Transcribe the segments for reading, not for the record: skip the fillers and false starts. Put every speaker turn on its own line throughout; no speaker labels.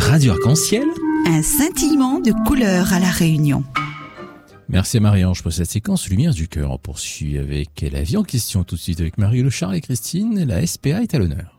Radio Arc-en-Ciel.
Un scintillement de couleurs à La Réunion.
Merci à Marie-Ange pour cette séquence Lumière du Cœur. On poursuit avec la vie en question tout de suite avec Marie Le Charles et Christine. La SPA est à l'honneur.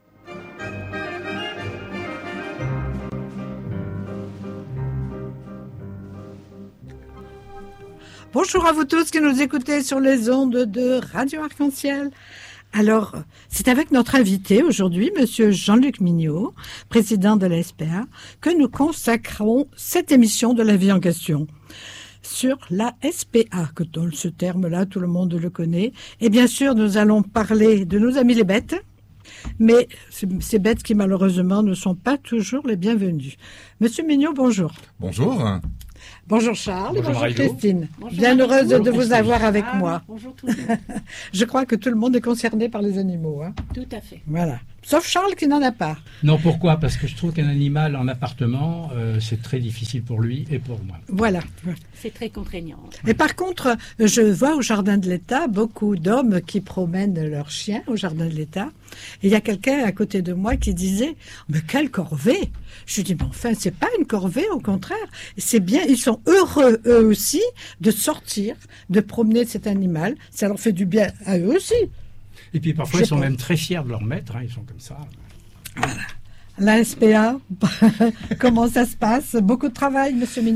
Bonjour à vous tous qui nous écoutez sur les ondes de Radio Arc-en-Ciel. Alors, c'est avec notre invité aujourd'hui, Monsieur Jean-Luc Mignot, président de la SPA, que nous consacrons cette émission de la vie en question. Sur la SPA, que dans ce terme-là, tout le monde le connaît. Et bien sûr, nous allons parler de nos amis les bêtes, mais ces bêtes qui malheureusement ne sont pas toujours les bienvenues. Monsieur Mignot, bonjour.
Bonjour.
Bonjour Charles, bonjour Christine.
Bonjour
Bien heureuse de vous
Christine.
avoir avec moi.
Bonjour tout le monde.
Je crois que tout le monde est concerné par les animaux. Hein.
Tout à fait.
Voilà. Sauf Charles qui n'en a pas.
Non, pourquoi ? Parce que je trouve qu'un animal en appartement, c'est très difficile pour lui et pour moi.
Voilà.
C'est très contraignant.
Et par contre, je vois au Jardin de l'État beaucoup d'hommes qui promènent leurs chiens au Jardin de l'État. Et il y a quelqu'un à côté de moi qui disait « Mais quelle corvée !» Je dis « Mais enfin, c'est pas une corvée, au contraire. C'est bien, ils sont heureux, eux aussi, de sortir, de promener cet animal. Ça leur fait du bien à eux aussi. »
Et puis parfois, ils sont même très fiers de leur maître, hein, ils sont comme ça.
Voilà. La SPA, comment ça se passe ? Beaucoup de travail, Monsieur Mignot ?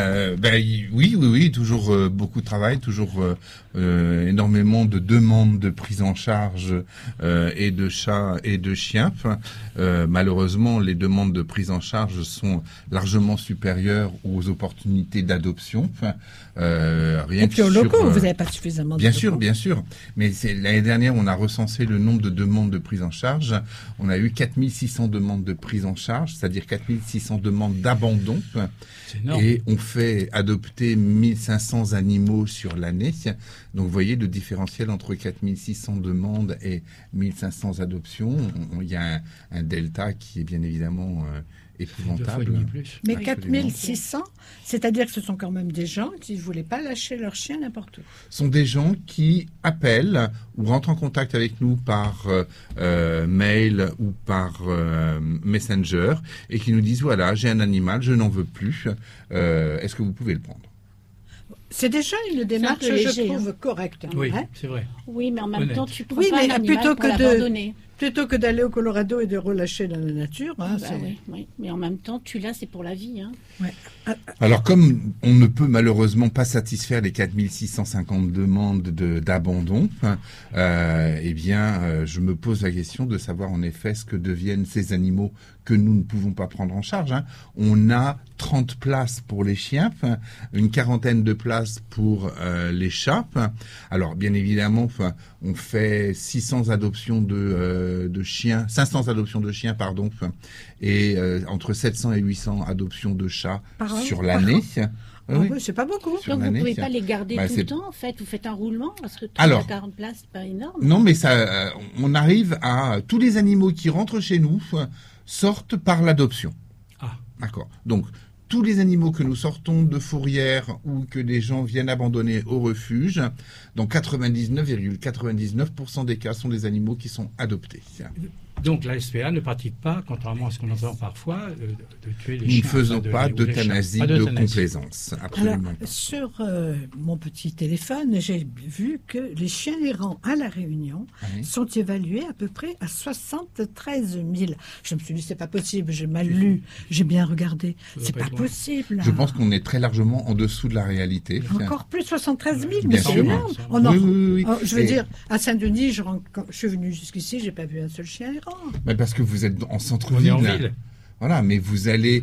Oui, toujours beaucoup de travail, toujours énormément de demandes de prise en charge et de chats et de chiens. Malheureusement, les demandes de prise en charge sont largement supérieures aux opportunités d'adoption.
Rien et puis aux locaux, vous n'avez pas suffisamment de locaux.
Bien sûr. Mais l'année dernière, on a recensé le nombre de demandes de prise en charge. On a eu 4600 demandes de prise en charge, c'est-à-dire 4600 demandes d'abandon. Et on fait adopter 1500 animaux sur l'année. Donc, vous voyez le différentiel entre 4600 demandes et 1500 adoptions. Il y a un delta qui est bien évidemment épouvantable.
Mais 4600, c'est-à-dire que ce sont quand même des gens qui ne voulaient pas lâcher leur chien n'importe où.
Ce sont des gens qui appellent ou rentrent en contact avec nous par mail ou par Messenger et qui nous disent, voilà, j'ai un animal, je n'en veux plus, est-ce que vous pouvez le prendre ?
C'est déjà une démarche, je trouve, correcte.
Oui,
hein.
C'est vrai.
Oui, mais en même temps, tu prends
pas
un animal pour l'abandonner.
Plutôt que d'aller au Colorado et de relâcher dans la nature. Hein,
oui. Mais en même temps, c'est pour la vie. Hein.
Ouais.
Alors, comme on ne peut malheureusement pas satisfaire les 4650 demandes d'abandon, je me pose la question de savoir en effet ce que deviennent ces animaux que nous ne pouvons pas prendre en charge. Hein. On a 30 places pour les chiens, une quarantaine de places pour les chats. Alors, bien évidemment, on fait 600 adoptions de chiens, 500 adoptions de chiens, et entre 700 et 800 adoptions de chats sur l'année.
Oui, c'est pas beaucoup.
Donc, vous ne pouvez pas les garder tout le temps, en fait. Vous faites un roulement, parce que 40 places, c'est pas énorme.
Non, mais on arrive à... Tous les animaux qui rentrent chez nous sortent par l'adoption.
Ah.
D'accord. Donc, tous les animaux que nous sortons de fourrière ou que des gens viennent abandonner au refuge, dans 99,99% des cas, sont des animaux qui sont adoptés.
Donc la SPA ne pratique pas, contrairement à ce qu'on entend parfois, de tuer les chiens.
Nous ne faisons pas d'euthanasie de complaisance. Absolument.
Alors, sur mon petit téléphone, j'ai vu que les chiens errants à La Réunion sont évalués à peu près à 73 000. Je me suis dit, c'est pas possible, j'ai mal lu, j'ai bien regardé. C'est pas possible.
Je pense qu'on est très largement en dessous de la réalité.
Encore plus 73 000, mais
bien
c'est
sûr.
énorme.
Oui.
Je veux dire, à Saint-Denis, je suis venu jusqu'ici, j'ai pas vu un seul chien errant.
Mais parce que vous êtes en centre-ville. Voilà, mais vous allez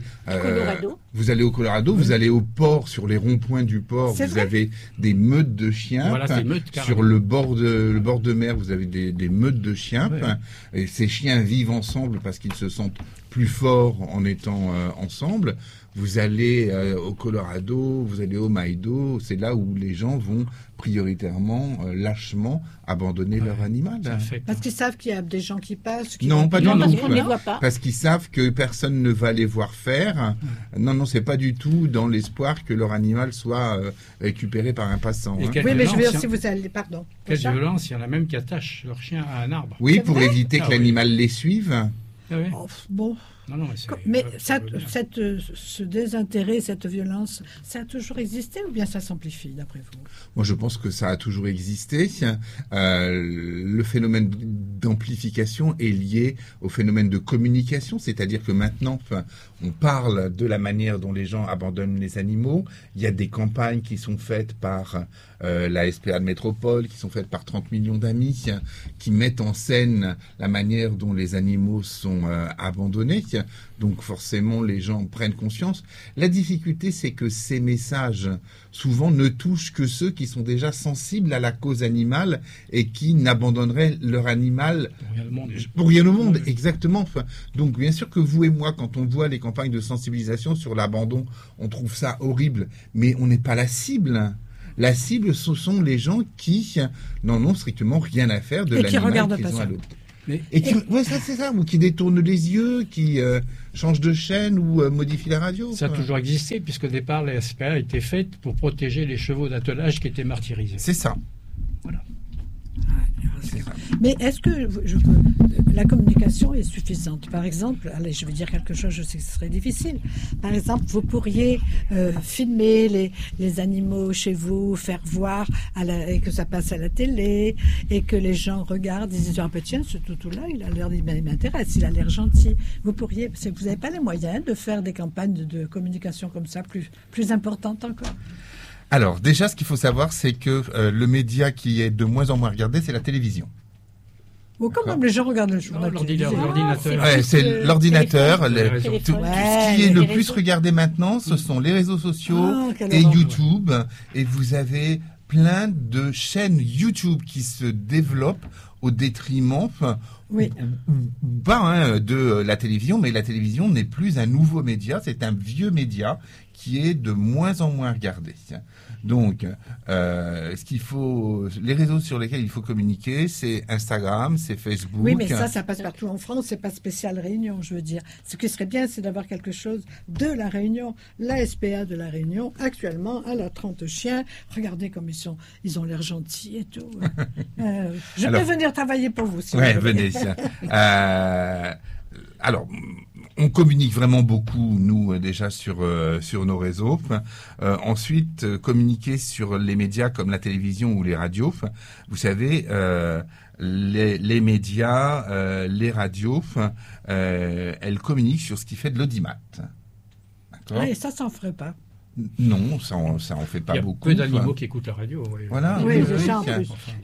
au Colorado, vous allez au port, sur les ronds-points du port, vous avez des meutes de chiens.
Voilà, des meutes,
sur le bord de mer, vous avez des meutes de chiens. Ouais. Et ces chiens vivent ensemble parce qu'ils se sentent plus forts en étant ensemble. Vous allez au Colorado, vous allez au Maido, c'est là où les gens vont prioritairement, lâchement, abandonner leur animal.
Parce qu'ils savent qu'il y a des gens qui passent.
Non, pas du tout.
Parce qu'on ne les voit pas.
Parce qu'ils savent que personne ne va les voir faire. Non, c'est pas du tout dans l'espoir que leur animal soit récupéré par un passant.
Oui, mais je veux dire, si vous allez... Pardon.
Quelle violence, il y en a même qui attachent leur chien à un arbre.
Oui, pour éviter que l'animal les suive.
Ah oui.
Bon.
Non,
mais ce désintérêt, cette violence, ça a toujours existé ou bien ça s'amplifie d'après vous?
Moi, je pense que ça a toujours existé. Le phénomène d'amplification est lié au phénomène de communication, c'est-à-dire que maintenant, on parle de la manière dont les gens abandonnent les animaux. Il y a des campagnes qui sont faites par la SPA de Métropole, qui sont faites par 30 millions d'amis, qui mettent en scène la manière dont les animaux sont abandonnés. Donc forcément, les gens prennent conscience. La difficulté, c'est que ces messages, souvent, ne touchent que ceux qui sont déjà sensibles à la cause animale et qui n'abandonneraient leur animal pour rien au monde. Exactement. Donc bien sûr que vous et moi, quand on voit les campagnes de sensibilisation sur l'abandon, on trouve ça horrible, mais on n'est pas la cible. La cible, ce sont les gens qui n'en ont strictement rien à faire de l'animal qu'ils ont à l'autre. C'est ça, ou qui détournent les yeux, qui changent de chaîne ou modifient la radio.
Ça a toujours existé, puisque au départ, la SPA a été faite pour protéger les chevaux d'attelage qui étaient martyrisés.
C'est ça.
Voilà.
Mais est-ce que la communication est suffisante? Par exemple, allez, je vais dire quelque chose, je sais que ce serait difficile. Par exemple, vous pourriez filmer les animaux chez vous, faire voir et que ça passe à la télé et que les gens regardent, ils disent ah ben tiens, ce toutou-là, il a l'air, il m'intéresse, il a l'air gentil. Vous pourriez, vous n'avez pas les moyens de faire des campagnes de communication comme ça plus importantes encore?
Alors, déjà, ce qu'il faut savoir, c'est que le média qui est de moins en moins regardé, c'est la télévision.
Bon, quand même, les gens regardent le journal.
L'ordinateur.
C'est l'ordinateur. Tout ce qui est le plus regardé maintenant, ce sont les réseaux sociaux et YouTube. Et vous avez plein de chaînes YouTube qui se développent au détriment de la télévision. Mais la télévision n'est plus un nouveau média, c'est un vieux média qui est de moins en moins regardé. Donc, les réseaux sur lesquels il faut communiquer, c'est Instagram, c'est Facebook.
Oui, mais ça passe partout en France, c'est pas spécial Réunion, je veux dire. Ce qui serait bien, c'est d'avoir quelque chose de la Réunion. La SPA de la Réunion, actuellement, elle a 30 chiens. Regardez comme ils ont l'air gentils et tout. Je peux venir travailler pour vous, si vous voulez.
Venez. Alors, on communique vraiment beaucoup, nous, déjà sur nos réseaux. Ensuite, communiquer sur les médias comme la télévision ou les radios. Vous savez, les médias, les radios, elles communiquent sur ce qui fait de l'audimat.
D'accord. Et ça s'en ferait pas.
Non, ça en fait pas beaucoup.
Il y a peu d'animaux qui écoutent la radio. Oui.
Voilà.
Oui, c'est ça en plus.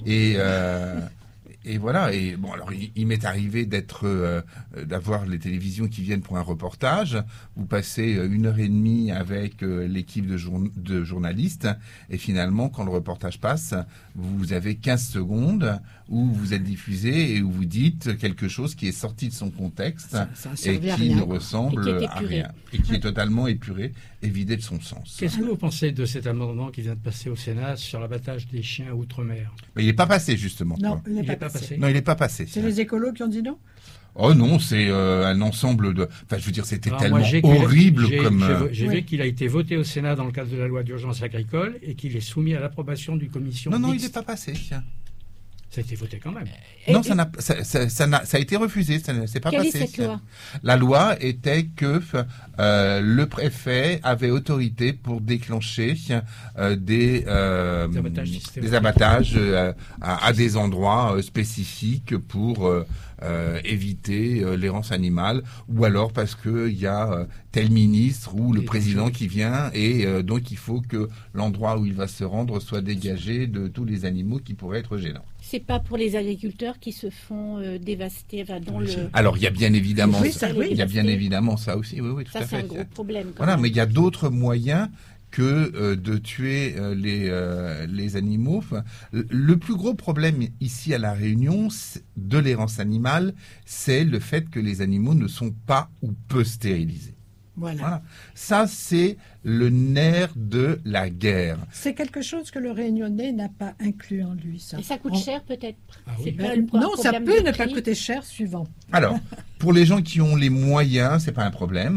Et voilà. Et bon, alors il m'est arrivé d'avoir les télévisions qui viennent pour un reportage. Vous passez 1h30 avec l'équipe de journalistes, et finalement, quand le reportage passe, vous avez 15 secondes où vous êtes diffusé et où vous dites quelque chose qui est sorti de son contexte et qui ne ressemble à rien, et qui est totalement épuré et vidé de son sens.
Qu'est-ce que vous pensez de cet amendement qui vient de passer au Sénat sur l'abattage des chiens outre-mer?
Mais il n'est pas passé, justement.
Non, il n'est pas passé.
Non, il n'est pas passé.
C'est les écolos qui ont dit non?
Oh non, c'est un ensemble de... Enfin, je veux dire, c'était tellement horrible comme...
J'ai vu qu'il a été voté au Sénat dans le cadre de la loi d'urgence agricole et qu'il est soumis à l'approbation du commission mixte.
Non, il n'est pas passé.
Ça a été voté quand même.
Non, ça a été refusé, ça ne s'est pas passé.
Quelle est cette loi ?
La loi était que le préfet avait autorité pour déclencher des abattages à des endroits spécifiques pour éviter l'errance animale, ou alors parce que il y a tel ministre ou le président qui vient et donc il faut que l'endroit où il va se rendre soit dégagé de tous les animaux qui pourraient être gênants.
C'est pas pour les agriculteurs qui se font dévaster,
Alors il y a bien évidemment, évidemment ça aussi, oui, tout à fait.
Ça c'est un gros problème.
Voilà, mais il y a d'autres moyens que de tuer les animaux. Le plus gros problème ici à La Réunion de l'errance animale, c'est le fait que les animaux ne sont pas ou peu stérilisés. Voilà. Ça, c'est le nerf de la guerre.
C'est quelque chose que le Réunionnais n'a pas inclus en lui, ça.
Et ça coûte cher, peut-être.
Non, ça peut ne pas coûter cher, suivant.
Alors, pour les gens qui ont les moyens, c'est pas un problème.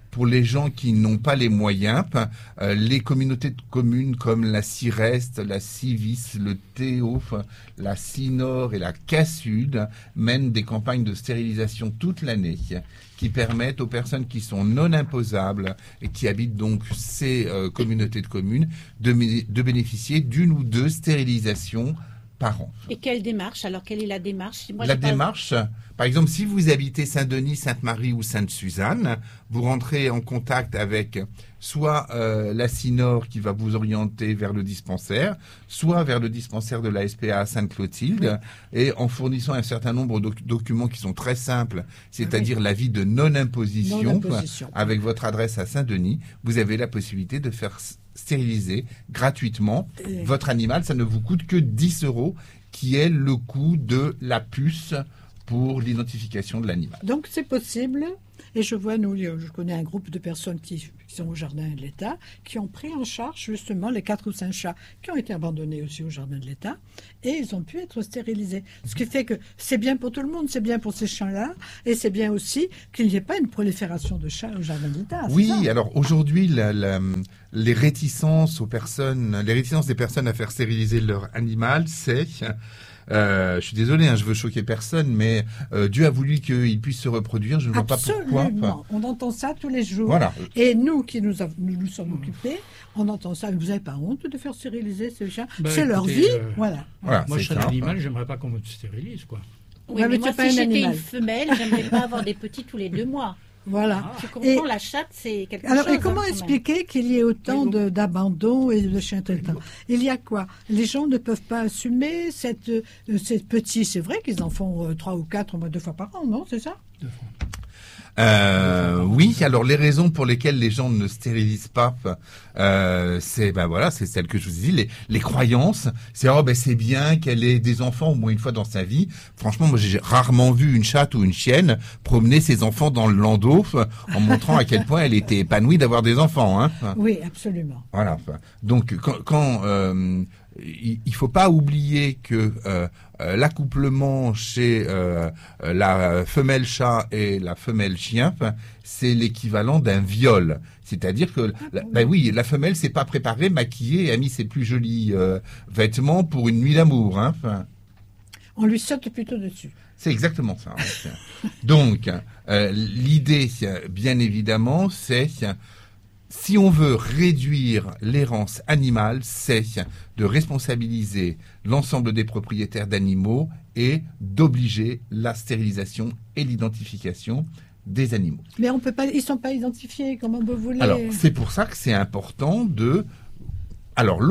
pour les gens qui n'ont pas les moyens, les communautés de communes comme la CIREST, la CIVIS, le TEO, la CINOR et la CASUD mènent des campagnes de stérilisation toute l'année qui permettent aux personnes qui sont non imposables et qui habitent donc ces communautés de communes de bénéficier d'une ou deux stérilisations par an.
Et quelle démarche? Alors, quelle est la démarche?
Démarche, par exemple, si vous habitez Saint-Denis, Sainte-Marie ou Sainte-Suzanne, vous rentrez en contact avec soit la CINOR qui va vous orienter vers le dispensaire, soit vers le dispensaire de la SPA à Sainte-Clotilde, et en fournissant un certain nombre de documents qui sont très simples, c'est-à-dire l'avis de non-imposition, avec votre adresse à Saint-Denis, vous avez la possibilité de faire stériliser gratuitement votre animal. Ça ne vous coûte que 10 €, qui est le coût de la puce pour l'identification de l'animal.
Donc c'est possible, et je vois, je connais un groupe de personnes qui sont au Jardin de l'État, qui ont pris en charge justement les 4 ou 5 chats qui ont été abandonnés aussi au Jardin de l'État, et ils ont pu être stérilisés. Ce qui fait que c'est bien pour tout le monde, c'est bien pour ces chats-là, et c'est bien aussi qu'il n'y ait pas une prolifération de chats au Jardin de l'État.
Oui, alors aujourd'hui, les réticences des personnes à faire stériliser leur animal, c'est... je suis désolé, je veux choquer personne, mais Dieu a voulu qu'il puisse se reproduire. Je ne vois pas pourquoi.
Absolument. On entend ça tous les jours.
Voilà.
Et nous qui nous sommes occupés, on entend ça. Vous n'avez pas honte de faire stériliser ces chiens? C'est leur vie. Voilà.
Moi, je suis un animal, j'aimerais pas qu'on me stérilise, quoi.
Oui, mais moi, si j'étais une femelle, j'aimerais pas avoir des petits tous les 2 mois.
Voilà.
Tu comprends, la chatte, c'est quelque chose.
Alors, et comment expliquer qu'il y ait autant d'abandon et de chiens traitants? Il y a quoi? Les gens ne peuvent pas assumer ces petits. C'est vrai qu'ils en font 3 ou 4 au moins 2 fois par an, non? C'est ça?
2 fois.
Oui, alors les raisons pour lesquelles les gens ne stérilisent pas, c'est celle que je vous ai dit, les croyances. C'est c'est bien qu'elle ait des enfants au moins une fois dans sa vie. Franchement, moi j'ai rarement vu une chatte ou une chienne promener ses enfants dans le landau en montrant à quel point elle était épanouie d'avoir des enfants.
Oui, absolument.
Voilà. Donc quand il faut pas oublier que l'accouplement chez la femelle chat et la femelle chien, c'est l'équivalent d'un viol. C'est-à-dire que la femelle s'est pas préparée, maquillée et a mis ses plus jolis vêtements pour une nuit d'amour.
On lui saute plutôt dessus.
C'est exactement ça. Donc l'idée, bien évidemment, c'est... Si on veut réduire l'errance animale, c'est de responsabiliser l'ensemble des propriétaires d'animaux et d'obliger la stérilisation et l'identification des animaux.
Mais on peut pas, ils sont pas identifiés, comment vous voulez.
Alors, c'est pour ça que c'est important de... Alors,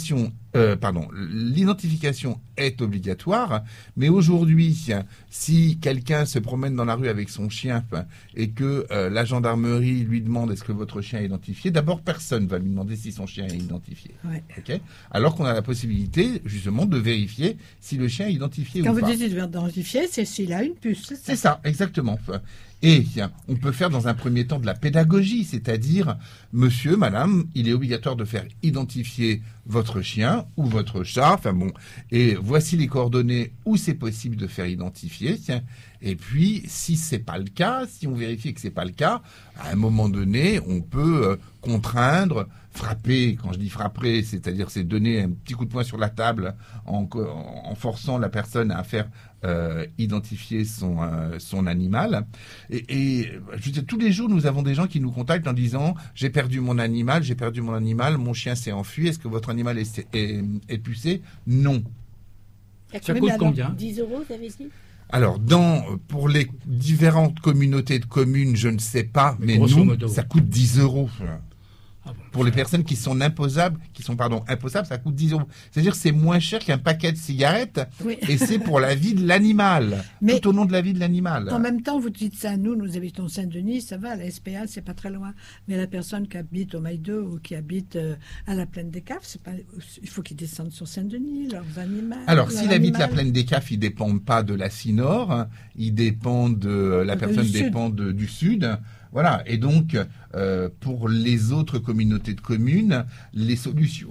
l'identification est obligatoire, mais aujourd'hui, si quelqu'un se promène dans la rue avec son chien et que la gendarmerie lui demande est-ce que votre chien est identifié, d'abord personne va lui demander si son chien est identifié.
Ouais.
Okay, alors qu'on a la possibilité justement de vérifier si le chien est identifié ou pas.
Quand vous dites identifié, c'est s'il a une puce.
C'est ça, exactement. Et on peut faire dans un premier temps de la pédagogie, c'est-à-dire, monsieur, madame, il est obligatoire de faire identifier votre chien ou votre chat, et voici les coordonnées où c'est possible de faire identifier. Et puis, si c'est pas le cas, si on vérifie que c'est pas le cas, à un moment donné, on peut contraindre, frapper. Quand je dis frapper, c'est-à-dire c'est donner un petit coup de poing sur la table en forçant la personne à faire identifier son animal. Et je veux dire, tous les jours, nous avons des gens qui nous contactent en disant j'ai perdu mon animal, mon chien s'est enfui, est-ce que votre animal est pucé? Non.
Ça coûte combien?
10 €, vous avez dit?
Alors, pour les différentes communautés de communes, je ne sais pas, mais nous, ça coûte 10 €. Pour les personnes qui sont imposables, ça coûte 10 €. C'est-à-dire c'est moins cher qu'un paquet de cigarettes, oui. Et c'est pour la vie de l'animal, tout au long de la vie de l'animal.
En même temps, vous dites ça, nous habitons Saint-Denis, ça va, la SPA, c'est pas très loin. Mais la personne qui habite au Maïdo ou qui habite à la Plaine des Cafes, il faut qu'ils descendent sur Saint-Denis, leurs animaux.
Alors, s'il habite la Plaine des Cafes, ils dépendent pas de la CINOR, ils dépendent la personne dépend du Sud. Voilà, et donc, pour les autres communautés de communes, les solutions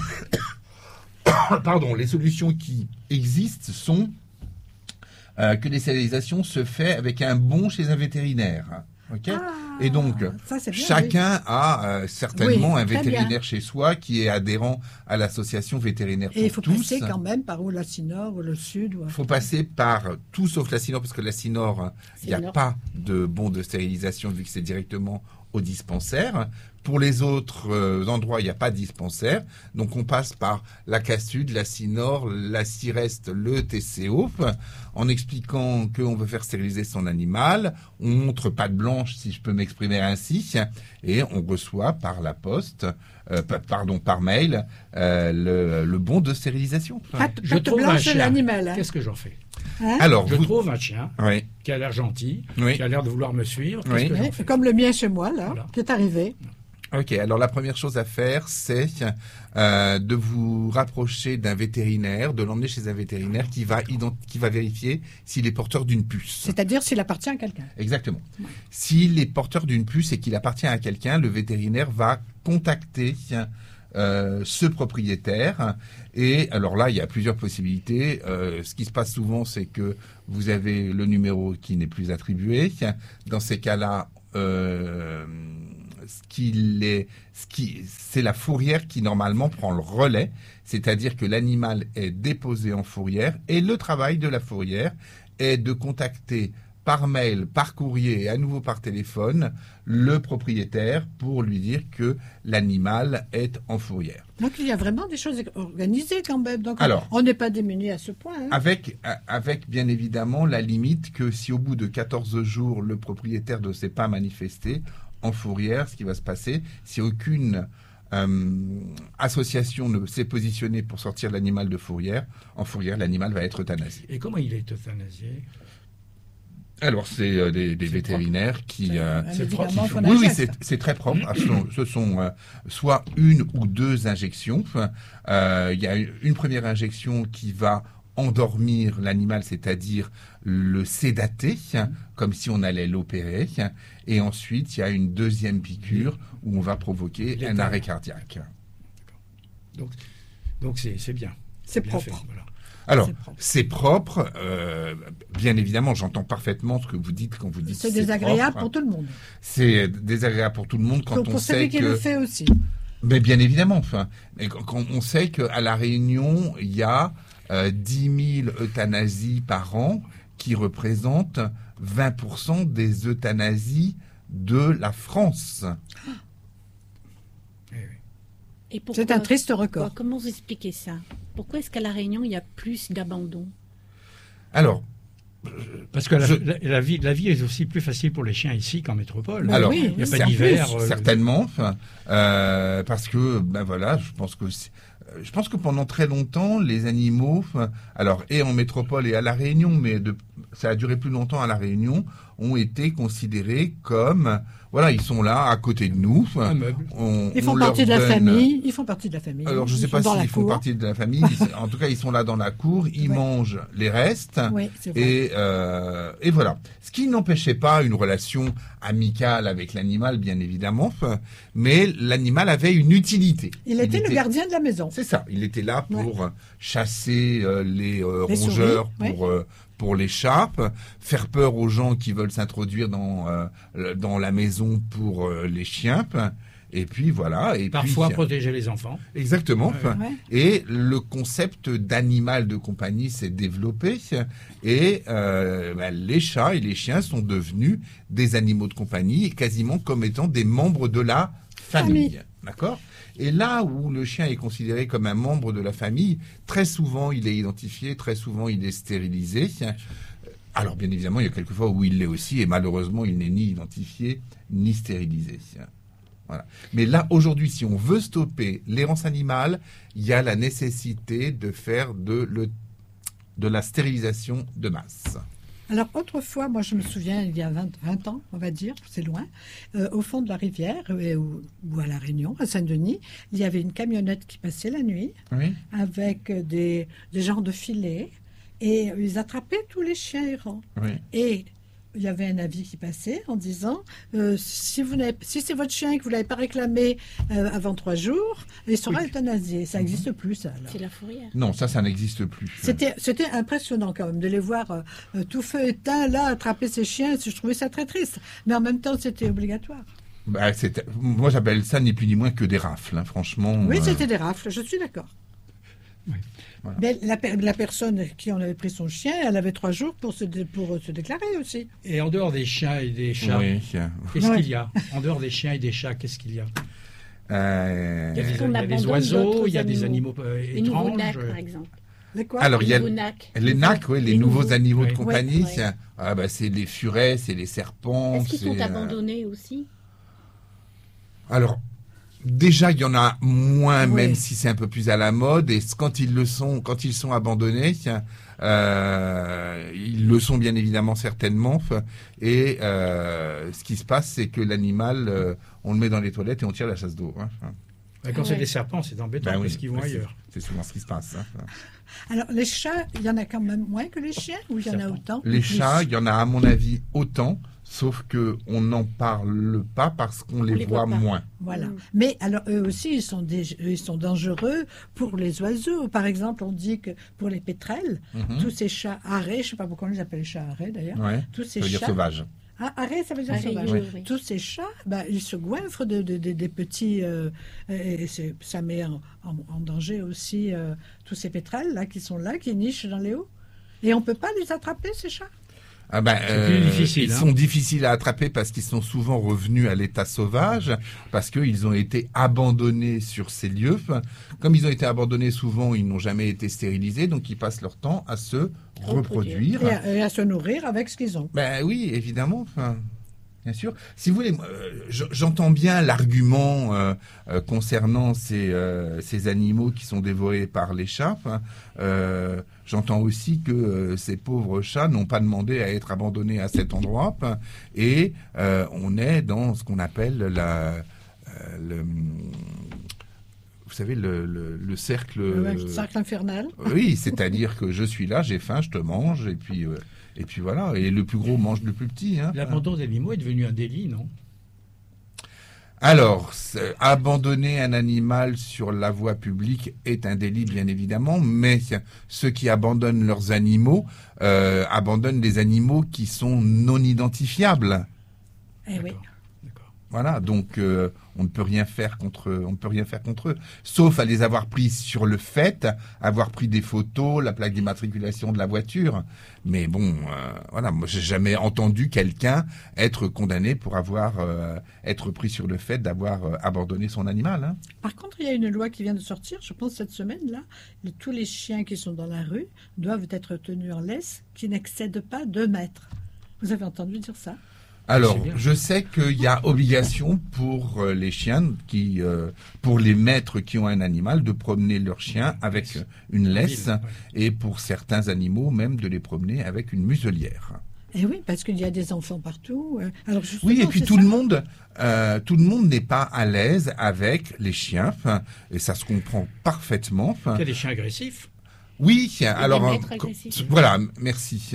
qui existent sont que les stérilisations se fait avec un bon chez un vétérinaire. Okay, et donc,
ça, bien,
chacun a certainement un vétérinaire
bien.
chez soi qui est adhérent à l'association vétérinaire pour tous.
Et il faut passer quand même par ou la Sinor ou le Sud.
Il faut passer par tout sauf la Sinor, parce que la Sinor, il n'y a pas de bon de stérilisation vu que c'est directement au dispensaire. Pour les autres endroits, il n'y a pas de dispensaire. Donc, on passe par la CASUD, la Sinor, la CIREST, le TCO, en expliquant qu'on veut faire stériliser son animal. On montre patte blanche, si je peux m'exprimer ainsi, et on reçoit par la poste, par mail, le bon de stérilisation.
Je trouve un chien. Qu'est-ce que j'en fais? Alors, je trouve un chien qui a l'air gentil, qui a l'air de vouloir me suivre. Qu'est-ce que j'en fais?
Comme le mien chez moi, là, qui est arrivé.
Ok, alors la première chose à faire, c'est de vous rapprocher d'un vétérinaire, de l'emmener chez un vétérinaire qui va vérifier s'il est porteur d'une puce.
C'est-à-dire s'il appartient à quelqu'un.
Exactement. Ouais. S'il est porteur d'une puce et qu'il appartient à quelqu'un, le vétérinaire va contacter ce propriétaire. Et alors là, il y a plusieurs possibilités. Ce qui se passe souvent, c'est que vous avez le numéro qui n'est plus attribué. Dans ces cas-là, c'est la fourrière qui normalement prend le relais, c'est-à-dire que l'animal est déposé en fourrière et le travail de la fourrière est de contacter par mail, par courrier et à nouveau par téléphone le propriétaire pour lui dire que l'animal est en fourrière.
Donc il y a vraiment des choses organisées quand même. Donc alors, on n'est pas démuni à ce point. Hein.
Avec bien évidemment la limite que si au bout de 14 jours le propriétaire ne s'est pas manifesté en fourrière, ce qui va se passer, si aucune association ne s'est positionnée pour sortir l'animal de fourrière, en fourrière, l'animal va être euthanasié.
Et comment il est euthanasié ?
Alors, c'est des vétérinaires
propre.
qui...
c'est propre.
Oui, c'est très propre. Ce sont soit une ou deux injections. Il y a une première injection qui va endormir l'animal, c'est-à-dire le sédater, comme si on allait l'opérer. Et ensuite, il y a une deuxième piqûre où on va provoquer un arrêt cardiaque.
Donc c'est bien.
C'est propre.
Fait, voilà.
Alors, c'est propre. Bien évidemment, j'entends parfaitement ce que vous dites quand vous dites
c'est désagréable pour tout le monde.
C'est désagréable pour tout le monde quand on sait
celui qui le fait aussi.
Mais bien évidemment. Mais quand on sait qu'à La Réunion, il y a 10 000 euthanasies par an qui représentent 20% des euthanasies de la France.
Et pourquoi,
c'est un triste record.
Comment vous expliquez ça? Pourquoi est-ce qu'à La Réunion, il y a plus d'abandon?
Alors,
parce que la vie est aussi plus facile pour les chiens ici qu'en métropole.
Alors,
il n'y a pas d'hiver.
Certainement, parce que, voilà, je pense que pendant très longtemps, les animaux, alors et en métropole et à La Réunion, mais ça a duré plus longtemps à La Réunion, ont été considérés comme, voilà, ils sont là à côté de nous.
Ils font partie de la famille. Ils font partie de la famille.
Alors je ne sais pas s'ils font partie de la famille. En tout cas, ils sont là dans la cour. Ils mangent les restes.
Oui, c'est vrai.
Et voilà. Ce qui n'empêchait pas une relation amicale avec l'animal, bien évidemment, mais l'animal avait une utilité.
Il était le gardien de la maison.
C'est ça. Il était là pour chasser les rongeurs, pour les chats, faire peur aux gens qui veulent s'introduire dans la maison pour les chiens. Et puis voilà. Et
parfois protéger les enfants.
Exactement. Ouais. Et le concept d'animal de compagnie s'est développé. Et les chats et les chiens sont devenus des animaux de compagnie, quasiment comme étant des membres de la famille. D'accord ? Et là où le chien est considéré comme un membre de la famille, très souvent il est identifié, très souvent il est stérilisé. Alors bien évidemment, il y a quelques fois où il l'est aussi, et malheureusement il n'est ni identifié ni stérilisé. Voilà. Mais là, aujourd'hui, si on veut stopper l'errance animale, il y a la nécessité de faire de la stérilisation de masse.
Alors, autrefois, moi, je me souviens, il y a 20 ans, on va dire, c'est loin, au fond de la rivière, ou à La Réunion, à Saint-Denis, il y avait une camionnette qui passait la nuit, avec des gens de filet, et ils attrapaient tous les chiens errants.
Oui.
Et il y avait un avis qui passait en disant si c'est votre chien et que vous ne l'avez pas réclamé avant 3 jours, il sera euthanasié. Ça n'existe plus, ça. Alors.
C'est la fourrière.
Non, ça n'existe plus.
C'était impressionnant quand même de les voir tout feu éteint, là, attraper ces chiens. Je trouvais ça très triste. Mais en même temps, c'était obligatoire.
Moi, j'appelle ça ni plus ni moins que des rafles, hein, franchement.
Oui, c'était des rafles, je suis d'accord. Oui. Voilà. Mais la personne qui en avait pris son chien, elle avait 3 jours pour se déclarer aussi.
Et en dehors des chiens et des chats, qu'est-ce qu'il y a? En dehors des chiens et des chats, qu'est-ce qu'il y a? Il y a des oiseaux, il y a des animaux étranges.
Les nouveaux nacs, par exemple.
Alors, il y a les nacs, les nouveaux animaux de compagnie. C'est les furets, c'est les serpents.
Est-ce qu'ils sont abandonnés aussi?
Alors, déjà, il y en a moins, même si c'est un peu plus à la mode. Et quand ils sont abandonnés, ils le sont bien évidemment certainement. Et ce qui se passe, c'est que l'animal, on le met dans les toilettes et on tire la chasse d'eau. Hein.
Quand c'est des serpents, c'est embêtant parce qu'ils vont ailleurs.
C'est souvent ce qui se passe. Hein.
Alors, les chats, il y en a quand même moins que les chiens, ou il y en a autant?
Les chats, il y en a à mon avis autant. Sauf que on n'en parle pas parce qu'on les voit moins.
Voilà. Mais alors eux aussi, ils sont dangereux pour les oiseaux. Par exemple, on dit que pour les pétrels, tous ces chats arrêts, je ne sais pas pourquoi on les appelle les chats arrêts d'ailleurs. Tous ces
ça veut dire sauvage.
Arrêt, ça veut dire sauvage. Oui. Tous ces chats, ils se goinfrent des petits. Et ça met en danger aussi tous ces pétrels là qui sont là, qui nichent dans les hauts. Et on ne peut pas les attraper, ces chats?
Ils sont difficiles à attraper parce qu'ils sont souvent revenus à l'état sauvage, parce qu'ils ont été abandonnés sur ces lieux. Comme ils ont été abandonnés souvent, ils n'ont jamais été stérilisés, donc ils passent leur temps à se reproduire.
Et à se nourrir avec ce qu'ils ont.
Oui, évidemment. Bien sûr. Si vous voulez, j'entends bien l'argument concernant ces animaux qui sont dévorés par les chats. J'entends aussi que ces pauvres chats n'ont pas demandé à être abandonnés à cet endroit. Et on est dans ce qu'on appelle vous savez, le cercle...
Le cercle infernal.
Oui, c'est-à-dire que je suis là, j'ai faim, je te mange, et puis voilà. Et le plus gros mange le plus petit. Hein.
L'abandon d'animaux est devenu un délit, non?
Alors, abandonner un animal sur la voie publique est un délit, bien évidemment, mais ceux qui abandonnent leurs animaux abandonnent des animaux qui sont non identifiables.
Eh oui.
Voilà, donc on ne peut rien faire contre eux, sauf à les avoir pris sur le fait, avoir pris des photos, la plaque d'immatriculation de la voiture. Mais bon, voilà, moi j'ai jamais entendu quelqu'un être condamné pour être pris sur le fait d'avoir abandonné son animal. Hein.
Par contre, il y a une loi qui vient de sortir, je pense cette semaine-là, tous les chiens qui sont dans la rue doivent être tenus en laisse, qui n'excèdent pas 2 mètres. Vous avez entendu dire ça?
Alors, je sais qu'il y a obligation pour les chiens, pour les maîtres qui ont un animal, de promener leur chien avec une laisse, et pour certains animaux même de les promener avec une muselière.
Et oui, parce qu'il y a des enfants partout. Alors
oui, et puis tout le monde n'est pas à l'aise avec les chiens, et ça se comprend parfaitement.
Il y a des chiens agressifs.
Oui, alors voilà, merci.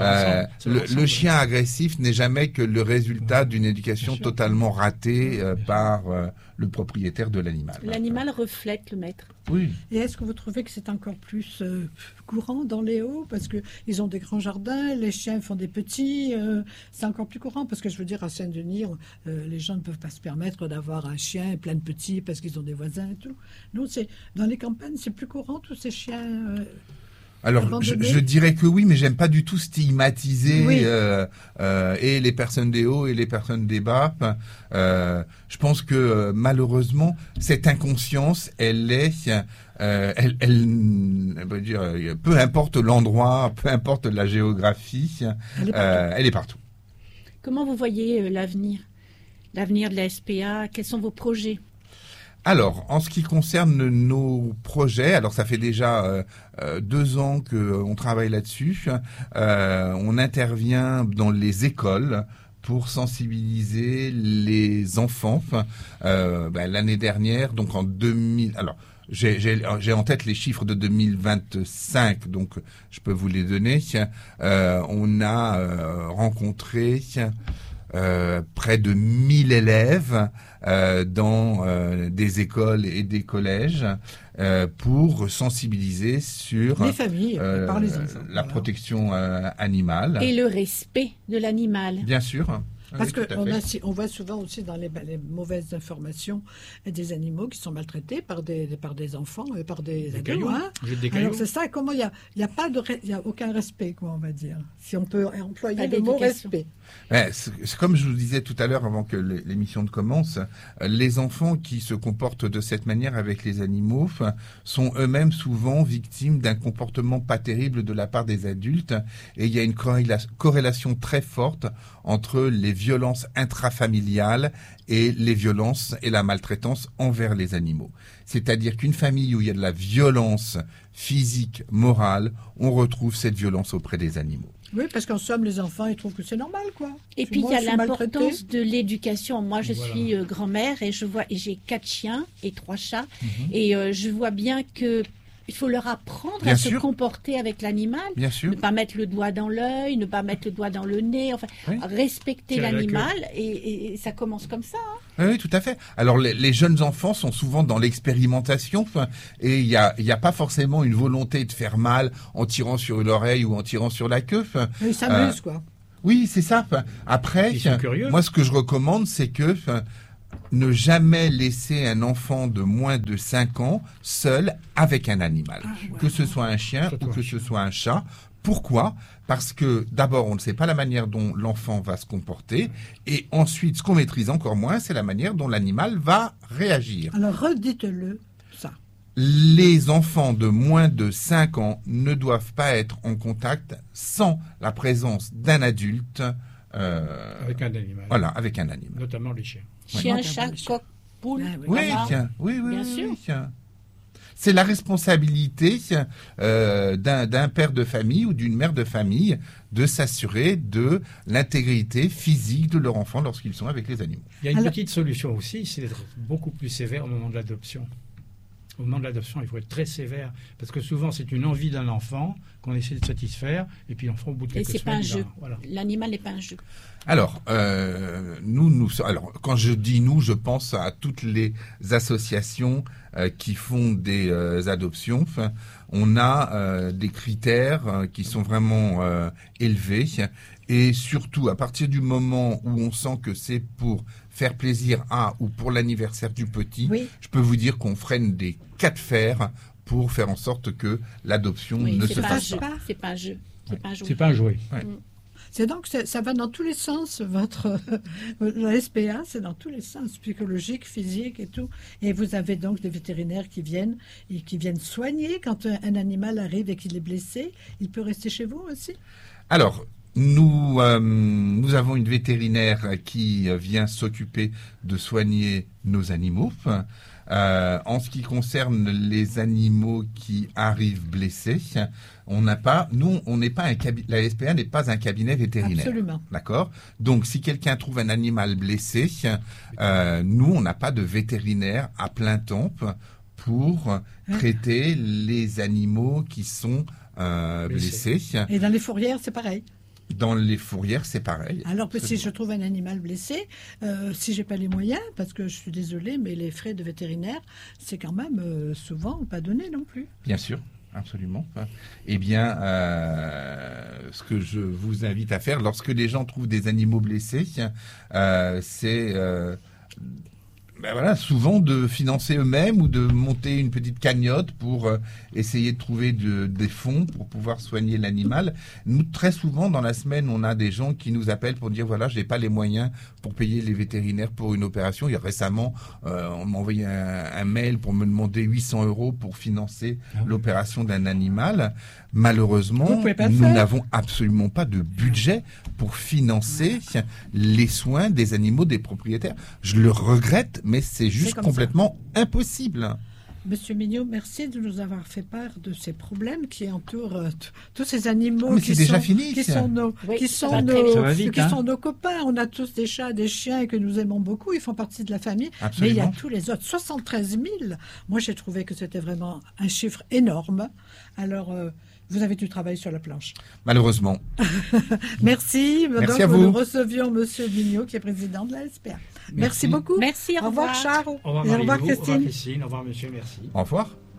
Le chien agressif n'est jamais que le résultat d'une éducation totalement ratée par le propriétaire de l'animal.
L'animal reflète le maître.
Oui.
Et est-ce que vous trouvez que c'est encore plus courant dans les Hauts, parce que ils ont des grands jardins, les chiens font des petits, c'est encore plus courant, parce que je veux dire à Saint-Denis, les gens ne peuvent pas se permettre d'avoir un chien plein de petits parce qu'ils ont des voisins et tout. Nous, dans les campagnes, c'est plus courant tous ces chiens.
Alors, je dirais que oui, mais j'aime pas du tout stigmatiser et les personnes des hauts et les personnes des bas. Je pense que malheureusement, cette inconscience, elle veut dire, peu importe l'endroit, peu importe la géographie, elle est partout.
Comment vous voyez l'avenir de la SPA? Quels sont vos projets?
Alors, en ce qui concerne nos projets, alors ça fait déjà 2 ans qu'on travaille là-dessus. On intervient dans les écoles pour sensibiliser les enfants. L'année dernière, donc en 2000... Alors, j'ai en tête les chiffres de 2025, donc je peux vous les donner. On a rencontré près de 1000 élèves dans des écoles et des collèges pour sensibiliser sur
les familles, par les enfants,
la protection animale.
Et le respect de l'animal.
Bien sûr.
Parce qu'on voit souvent aussi dans les mauvaises informations des animaux qui sont maltraités par des enfants et par des ados. Alors c'est ça, comment il y a aucun respect, quoi, on va dire, si on peut employer le mot respect.
C'est comme je vous disais tout à l'heure avant que l'émission ne commence, les enfants qui se comportent de cette manière avec les animaux sont eux-mêmes souvent victimes d'un comportement pas terrible de la part des adultes, et il y a une corrélation très forte entre les violences intrafamiliales et les violences et la maltraitance envers les animaux. C'est-à-dire qu'une famille où il y a de la violence physique, morale, on retrouve cette violence auprès des animaux.
Oui, parce qu'en somme, les enfants, ils trouvent que c'est normal, quoi.
Et puis, il y a l'importance de l'éducation. Moi, je suis grand-mère et j'ai 4 chiens et 3 chats. Et je vois bien que il faut leur apprendre à se comporter avec l'animal.
Bien sûr.
Ne pas mettre le doigt dans l'œil, ne pas mettre le doigt dans le nez. Enfin, respecter l'animal. Et ça commence comme ça.
Oui, tout à fait. Alors, les jeunes enfants sont souvent dans l'expérimentation et il y a pas forcément une volonté de faire mal en tirant sur l'oreille ou en tirant sur la queue.
Ils s'amusent, quoi.
Oui, c'est ça. Après, moi, ce que je recommande, c'est que ne jamais laisser un enfant de moins de 5 ans seul avec un animal, que ce soit un chien ou que ce soit un chat. Pourquoi ? Parce que d'abord, on ne sait pas la manière dont l'enfant va se comporter, et ensuite, ce qu'on maîtrise encore moins, c'est la manière dont l'animal va réagir.
Alors, redites-le, ça.
Les enfants de moins de 5 ans ne doivent pas être en contact sans la présence d'un adulte.
Avec un animal.
Voilà, avec un animal.
Notamment les chiens.
Chien, chat, coq, poule.
Oui, bien sûr. C'est la responsabilité d'un père de famille ou d'une mère de famille de s'assurer de l'intégrité physique de leur enfant lorsqu'ils sont avec les animaux.
Il y a une petite solution aussi, c'est d'être beaucoup plus sévère au moment de l'adoption. Au moment de l'adoption, il faut être très sévère, parce que souvent, c'est une envie d'un enfant qu'on essaie de satisfaire, et puis l'enfant, au bout de quelques semaines...
Et c'est pas un jeu. Voilà. L'animal n'est pas un jeu.
Alors, alors, quand je dis nous, je pense à toutes les associations qui font des adoptions. On a des critères qui sont vraiment élevés, et surtout, à partir du moment où on sent que c'est pour faire plaisir à ou pour l'anniversaire du petit, je peux vous dire qu'on freine des cas de fer pour faire en sorte que l'adoption ne se fasse pas.
C'est pas un jeu.
C'est pas un jouet.
Ouais.
C'est donc, ça va dans tous les sens, la SPA, c'est dans tous les sens, psychologique, physique et tout. Et vous avez donc des vétérinaires qui viennent soigner quand un animal arrive et qu'il est blessé. Il peut rester chez vous aussi ?
Alors, nous avons une vétérinaire qui vient s'occuper de soigner nos animaux. En ce qui concerne les animaux qui arrivent blessés, la SPA n'est pas un cabinet vétérinaire.
Absolument.
D'accord ? Donc, si quelqu'un trouve un animal blessé, nous, on n'a pas de vétérinaire à plein temps pour traiter les animaux qui sont blessés.
Et dans les fourrières, c'est pareil.
Dans les fourrières, c'est pareil.
Alors, si je trouve un animal blessé, si j'ai pas les moyens, parce que je suis désolée, mais les frais de vétérinaire, c'est quand même souvent pas donné non plus.
Bien sûr, absolument. Eh bien, ce que je vous invite à faire, lorsque les gens trouvent des animaux blessés, c'est souvent de financer eux-mêmes ou de monter une petite cagnotte pour essayer de trouver des fonds pour pouvoir soigner l'animal. Nous, très souvent, dans la semaine, on a des gens qui nous appellent pour dire, voilà, j'ai pas les moyens pour payer les vétérinaires pour une opération. Il y a récemment, on m'a envoyé un mail pour me demander 800 € pour financer l'opération d'un animal. Malheureusement, nous n'avons absolument pas de budget pour financer les soins des animaux des propriétaires. Je le regrette, mais c'est juste complètement impossible.
Monsieur Mignot, merci de nous avoir fait part de ces problèmes qui entourent tous ces animaux
qui sont
nos copains. On a tous des chats, des chiens que nous aimons beaucoup. Ils font partie de la famille.
Absolument.
Mais il y a tous les autres. 73 000. Moi, j'ai trouvé que c'était vraiment un chiffre énorme. Alors, vous avez du travail sur la planche.
Malheureusement.
Merci.
Merci
donc,
à vous.
Nous recevions Monsieur Mignot, qui est président de la SPA. Merci beaucoup.
Merci,
au revoir Charles.
Au revoir,
Et au revoir
Christine.
Christine.
Au revoir, monsieur, merci.
Au revoir.